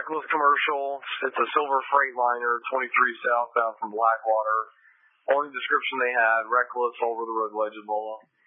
Reckless commercial. It's a silver Freightliner, 23 southbound from Blackwater. Only description they had, reckless, all over the road legible.